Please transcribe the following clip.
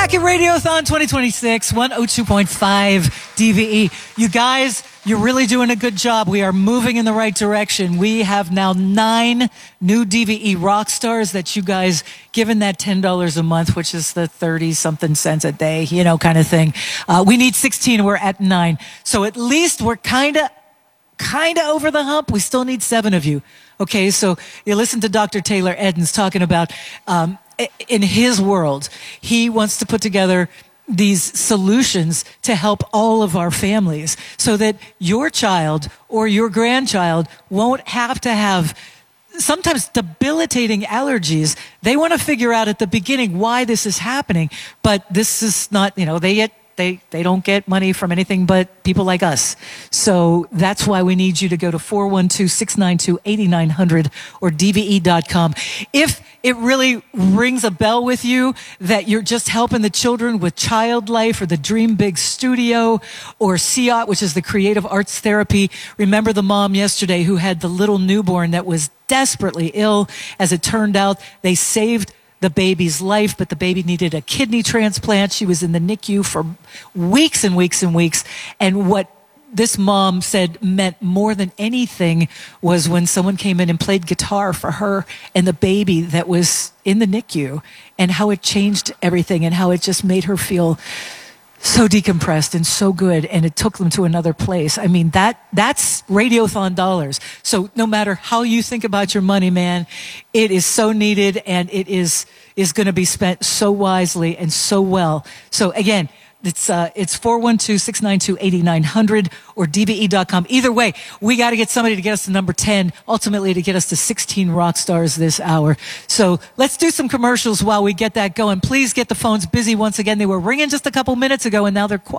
Rocket Radiothon 2026, 102.5 DVE. You guys, you're really doing a good job. We are moving in the right direction. We have now 9 new DVE rock stars that you guys, given that $10 a month, which is the 30-something cents a day, you know, kind of thing. We need 16. We're at 9. So at least we're kind of over the hump. We still need 7 of you. Okay, so you listen to Dr. Taylor Eddins talking about, in his world, he wants to put together these solutions to help all of our families so that your child or your grandchild won't have to have sometimes debilitating allergies. They want to figure out at the beginning why this is happening, but this is not, you know, they don't get money from anything but people like us. So that's why we need you to go to 412-692-8900 or DVE.com. If it really rings a bell with you that you're just helping the children with Child Life or the Dream Big Studio or CIOT, which is the Creative Arts Therapy. Remember the mom yesterday who had the little newborn that was desperately ill. As it turned out, they saved the baby's life, but the baby needed a kidney transplant. She was in the NICU for weeks and weeks and weeks. And what this mom said meant more than anything was when someone came in and played guitar for her and the baby that was in the NICU, and how it changed everything and how it just made her feel so decompressed and so good, and it took them to another place. I mean, that's Radiothon dollars. So no matter how you think about your money, man, it is so needed, and it is going to be spent so wisely and so well. So again, it's 412-692-8900 or DVE.com. Either way, we got to get somebody to get us to number 10, ultimately to get us to 16 rock stars this hour. So let's do some commercials while we get that going. Please get the phones busy once again. They were ringing just a couple minutes ago, and now they're quiet.